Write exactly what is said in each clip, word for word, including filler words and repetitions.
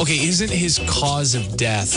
okay, isn't his cause of death,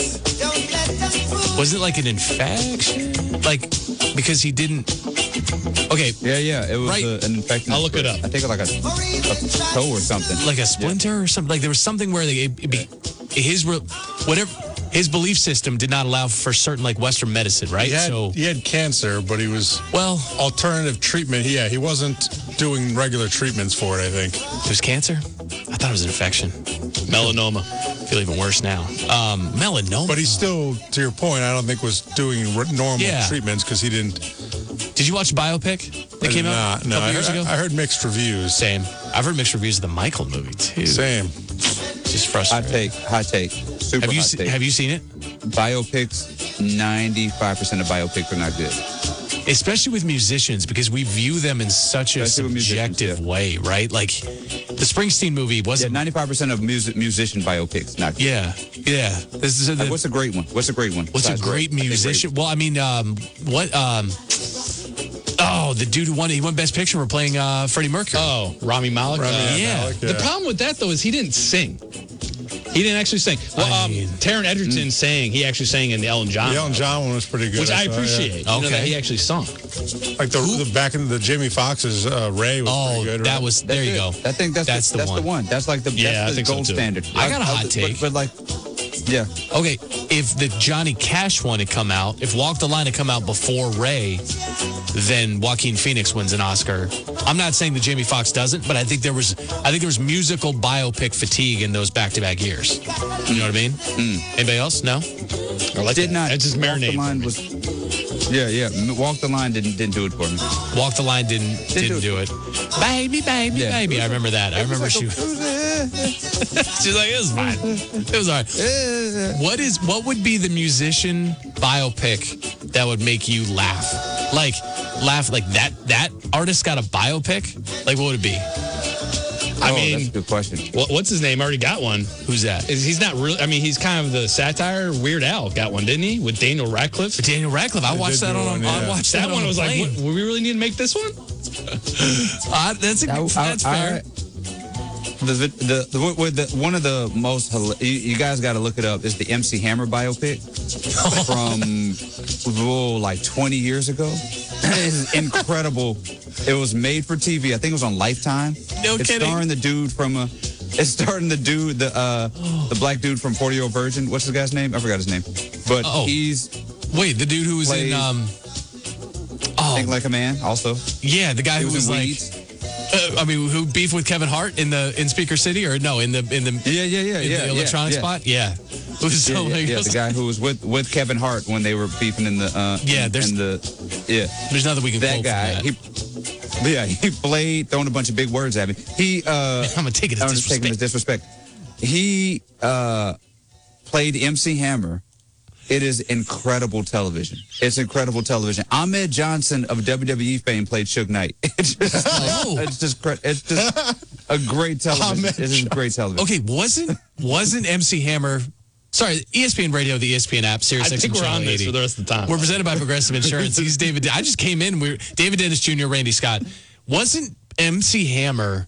was it like an infection? Like, because he didn't, okay. Yeah, yeah, it was right. uh, an infection. I'll look it up. I think like a, a toe or something. Like a splinter yeah. or something? Like there was something where they, it, be, his, whatever, his belief system did not allow for certain like Western medicine, right? He had, so he had cancer, but he was, well, alternative treatment. Yeah, he wasn't doing regular treatments for it, I think. It was cancer? I thought it was an infection. Melanoma. I feel even worse now. Um, melanoma. But he still, to your point, I don't think was doing normal yeah. treatments because he didn't. Did you watch the biopic that came out a no, couple I years heard, ago? I heard mixed reviews. Same. I've heard mixed reviews of the Michael movie, too. Same. Just frustrating. Hot take, hot take. Super have you hot se- take. Have you seen it? Biopics, ninety-five percent of biopics are not good. Especially with musicians, because we view them in such a Especially with subjective musicians, yeah. way, right? Like, the Springsteen movie Yeah, wasn't... ninety-five percent of music, musician biopics, not good. Yeah, yeah. This is a, Like, what's a great one? What's a great one? What's a Besides great Ray? musician? Well, I mean, um, what... Um, oh, the dude who won, he won Best Picture for playing uh, Freddie Mercury. Oh, Rami Malek. Rami Uh, yeah. Malek, yeah. The problem with that, though, is he didn't sing. He didn't actually sing. Well, I um, mean- Taron Egerton sang. He actually sang in the Ellen John. The Ellen John one was pretty good. Which I saw, appreciate. yeah. You know, that Okay. he actually sung. Like the, the back in the Jamie Foxx's uh, Ray was Oh, pretty good. that right? was... There That's you it. go. I think that's, That's the, the that's one. the one. That's like the, Yeah, that's I the think so, gold too. standard. I got a hot but, take. But, like, yeah. Okay, if the Johnny Cash one had come out, if Walk the Line had come out before Ray, then Joaquin Phoenix wins an Oscar. I'm not saying that Jamie Foxx doesn't, but I think there was I think there was musical biopic fatigue in those back-to-back years. You know what I mean? Mm. Anybody else? No? I like Did that. not. It's just Walk marinated. the line was. Yeah, yeah. Walk the line didn't didn't do it for me. Walk the Line didn't didn't, do do it. Baby, baby, Yeah. baby. I remember that. I remember she she's like, it was fine. It was all right. What is what would be the musician biopic that would make you laugh? Like laugh like that that artist got a biopic? Like what would it be? I oh, mean, that's a good question. what, what's his name? Already got one. Who's that? Is he's not really? I mean, he's kind of the satire. Weird Al got one, didn't he? With Daniel Radcliffe. Daniel Radcliff. I They watched did that do on. one, I yeah. watched That, that, one on was a like, plane. what, we really need to make this one? Uh, that's a, I- I- that's I- fair. The, the, the, with the one of the most hila- you, you guys got to look it up is the M C Hammer biopic from oh, like twenty years ago. It is incredible. It was made for T V. I think it was on Lifetime. No it's kidding. starring the dude from a. It's starring the dude the uh the black dude from forty Year Old Virgin. What's the guy's name? I forgot his name. But Oh. he's Wait, the dude who was in Plays- um. Oh Think Like a Man. Also, yeah, the guy he who was was in like. Weeds. Uh, I mean, who beefed with Kevin Hart in the in Speaker City or no in the in the Yeah, yeah, yeah, in yeah. the electronic yeah, spot? Yeah, it was Yeah, so yeah, like, yeah, it was the guy who was with, with Kevin Hart when they were beefing in the uh Yeah, in, there's- in the yeah there's nothing we can that quote guy from that. he yeah he played throwing a bunch of big words at me he uh I'm gonna take it as I'm just taking disrespect. it as disrespect he uh played M C Hammer. It is incredible television. It's incredible television. Ahmed Johnson of W W E fame played Suge Knight. It's just, Oh. it's just, cra- it's just a great television. Ahmed It is great television. Okay, wasn't wasn't M C Hammer? Sorry, E S P N Radio, the E S P N app, Sirius I X think M we're Channel on this eighty. for the rest of the time. We're presented by Progressive Insurance. He's David. I just came in. We're David Dennis Junior, Randy Scott. Wasn't M C Hammer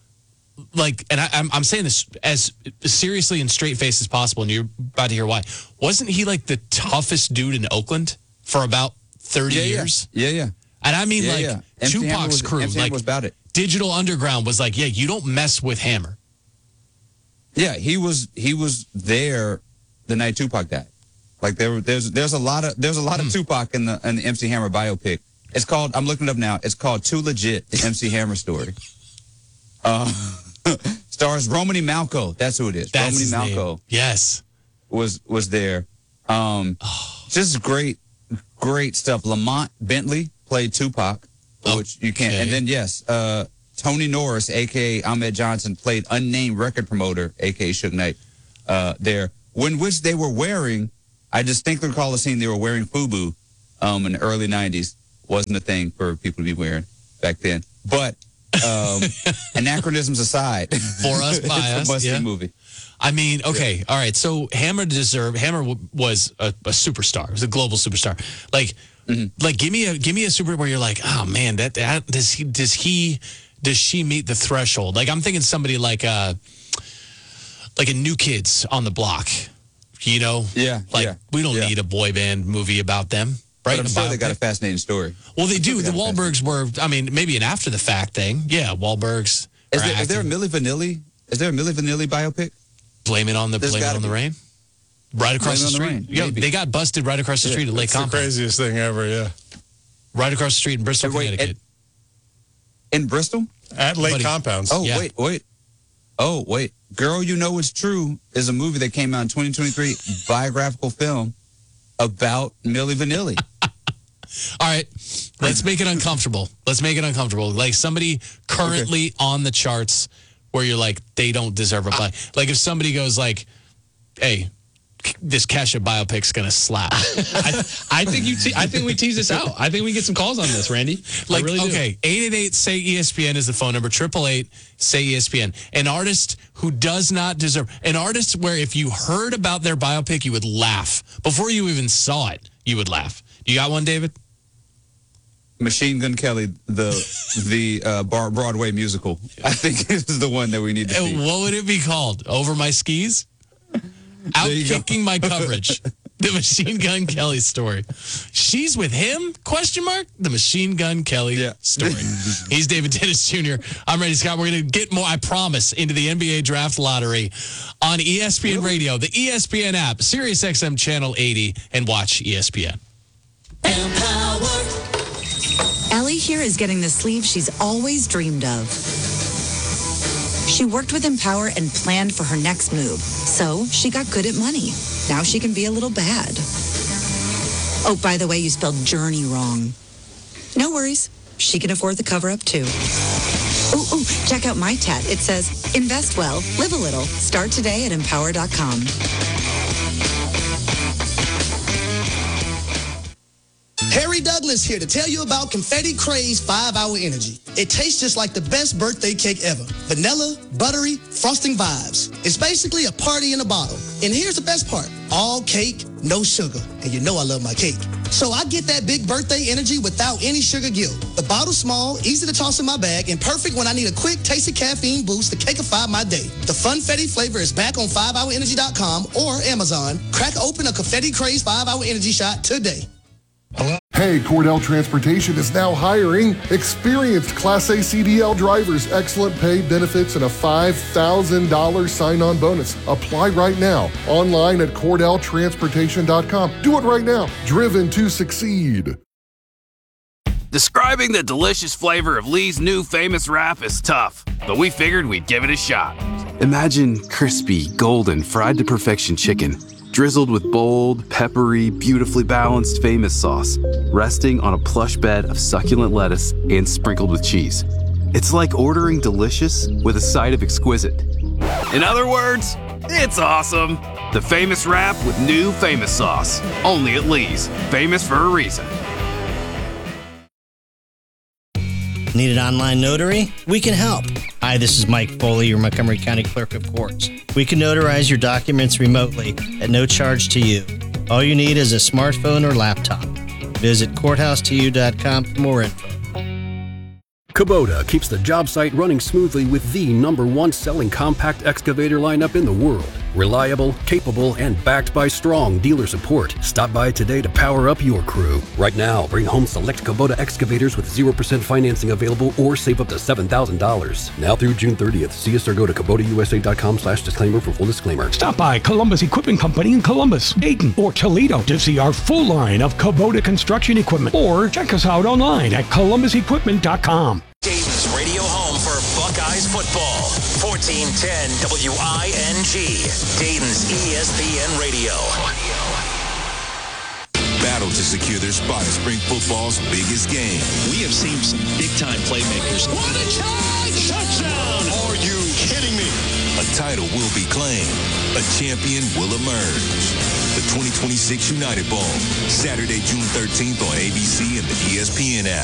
like? And I, I'm I'm saying this as seriously and straight faced as possible, and you're about to hear why. Wasn't he like the toughest dude in Oakland for about thirty yeah, yeah. years? Yeah, yeah. And I mean, Yeah, like yeah. M C Hammer Tupac's was- crew, M C Hammer like was about it. Digital Underground was like, yeah, you don't mess with Hammer. Yeah, he was he was there the night Tupac died. Like there there's there's a lot of there's a lot of Tupac in the in the M C Hammer biopic. It's called I'm looking it up now. It's called Too Legit, the M C Hammer story. Uh, stars Romany Malco. That's who it is. That's Romany his Malco name. Yes. was was there. Um, just great great stuff. Lamont Bentley played Tupac, Oh, which you can't. okay. And then yes, uh, Tony Norris, aka Ahmed Johnson, played unnamed record promoter, aka Suge Knight. Uh, there, when which they were wearing, I distinctly recall the scene they were wearing FUBU, um, in the early nineties. Wasn't a thing for people to be wearing back then. But um, anachronisms aside, For us, by it's us, a must-see yeah. movie. I mean, okay, all right. So Hammer deserved. Hammer w- was a, a superstar. He was a global superstar. Like, like give me a give me a super where you're like, oh man, that, that does he does he does she meet the threshold? Like I'm thinking somebody like uh like a New Kids on the Block. You know? Yeah, Like, yeah, we don't yeah. need a boy band movie about them, right? But I'm A sure they got a biopic. fascinating story. Well, they do. they The got a Wahlbergs were, I mean, maybe an after the fact thing. Yeah, Wahlbergs. Is are there, is there a acting. Milli Vanilli? Is there a Milli Vanilli biopic? Blame it on the There's blame it gotta on the be. rain. Right across Blame the it on the street. rain, Yo, maybe. they got busted right across the street at Lake It's the Compound. craziest thing ever, yeah. Right across the street in Bristol, Wait, Connecticut. In Bristol? At Lake Buddy. Compounds. Oh, Yeah. wait, wait. Oh, wait. Girl, You Know It's True is a movie that came out in twenty twenty-three, biographical film about Milli Vanilli. All right, let's make it uncomfortable. Let's make it uncomfortable. Like somebody currently on the charts where you're like, they don't deserve a play. Like if somebody goes like, hey, this Kesha biopic's going to slap. I, I think you. Te- I think we tease this out. I think we get some calls on this, Randy. Like, I really do. okay, eight eight eight, say E S P N is the phone number, triple eight, say E S P N. An artist who does not deserve, an artist where if you heard about their biopic, you would laugh. Before you even saw it, you would laugh. You got one, David? Machine Gun Kelly, the the uh, Bar- Broadway musical. I think this is the one that we need to Uh, see. What would it be called? Over My Skis? Out you go. kicking my coverage. The Machine Gun Kelly story. She's with him? Question mark. The Machine Gun Kelly Yeah. story. He's David Dennis Junior I'm Randy Scott. We're going to get more, I promise, into the N B A Draft Lottery on E S P N Radio, the E S P N app, Sirius X M Channel eighty, and watch E S P N. Ellie here is getting the sleeve she's always dreamed of. She worked with Empower and planned for her next move. So she got good at money. Now she can be a little bad. Oh, by the way, you spelled journey wrong. No worries. She can afford the cover-up, too. Ooh, ooh, check out my tat. It says, invest well, live a little. Start today at empower dot com. Harry Douglas here to tell you about Confetti Craze five hour Energy. It tastes just like the best birthday cake ever. Vanilla, buttery, frosting vibes. It's basically a party in a bottle. And here's the best part. All cake, no sugar. And you know I love my cake. So I get that big birthday energy without any sugar guilt. The bottle's small, easy to toss in my bag, and perfect when I need a quick, tasty caffeine boost to cakeify my day. The Funfetti flavor is back on five hour energy dot com or Amazon. Crack open a Confetti Craze five hour Energy shot today. Hey, Cordell Transportation is now hiring experienced Class A C D L drivers, excellent pay, benefits, and a five thousand dollars sign-on bonus. Apply right now, online at cordell transportation dot com. Do it right now. Driven to succeed. Describing the delicious flavor of Lee's new famous wrap is tough, but we figured we'd give it a shot. Imagine crispy, golden, fried to perfection chicken, drizzled with bold, peppery, beautifully balanced famous sauce, resting on a plush bed of succulent lettuce and sprinkled with cheese. It's like ordering delicious with a side of exquisite. In other words, it's awesome. The famous wrap with new famous sauce. Only at Lee's. Famous for a reason. Need an online notary? We can help. Hi, this is Mike Foley, your Montgomery County Clerk of Courts. We can notarize your documents remotely at no charge to you. All you need is a smartphone or laptop. Visit courthouse to you dot com for more info. Kubota keeps the job site running smoothly with the number one selling compact excavator lineup in the world. Reliable, capable, and backed by strong dealer support. Stop by today to power up your crew. Right now, bring home select Kubota excavators with zero percent financing available or save up to seven thousand dollars. Now through June thirtieth. See us or go to Kubota U S A dot com slash disclaimer for full disclaimer. Stop by Columbus Equipment Company in Columbus, Dayton, or Toledo to see our full line of Kubota construction equipment. Or check us out online at columbus equipment dot com. Dayton's radio home for Buckeyes football. fourteen ten W I N G. Dayton's E S P N Radio. Battle to secure their spot at spring football's biggest game. We have seen some big-time playmakers. What a charge! Touchdown! Are you kidding me? A title will be claimed. A champion will emerge. The twenty twenty-six United Bowl, Saturday, June thirteenth on A B C and the E S P N app.